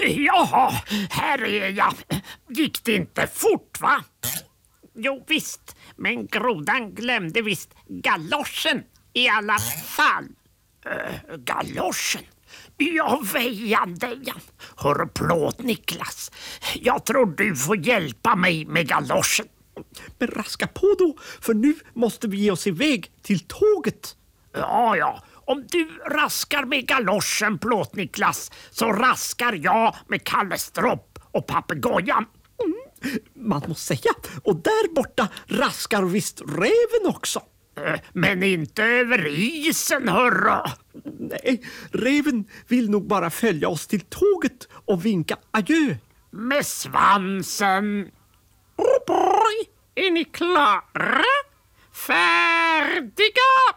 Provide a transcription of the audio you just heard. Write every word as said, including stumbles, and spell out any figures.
Jaha, här är jag. Gick det inte fort, va? Jo visst, men grodan glömde visst galoschen i alla fall. Äh, galoschen? Ja, väjandejan. Hör plåt, Niklas. Jag tror du får hjälpa mig med galoschen. Men raska på då, för nu måste vi ge oss iväg till tåget. Ja, ja. Om du raskar med galoschen, plåt, Niklas, så raskar jag med Kallestropp och papegojan. Mm. Man måste säga, och där borta raskar visst räven också. Men inte över isen, hörra. Nej, räven vill nog bara följa oss till tåget och vinka adjö. Med svansen. Oh boy, är ni klara? Färdiga?